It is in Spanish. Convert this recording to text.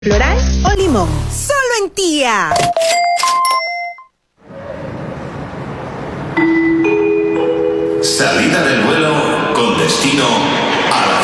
¿Floral o limón? ¡Solo en Tía! Salida del vuelo con destino